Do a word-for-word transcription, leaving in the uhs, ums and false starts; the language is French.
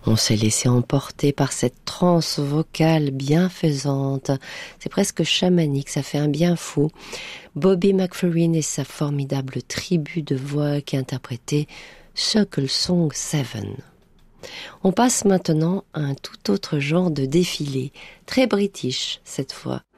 On s'est laissé emporter par cette transe vocale bienfaisante. C'est presque chamanique, ça fait un bien fou. Bobby McFerrin et sa formidable tribu de voix qui interprétait Circle Song sept. On passe maintenant à un tout autre genre de défilé, très british cette fois.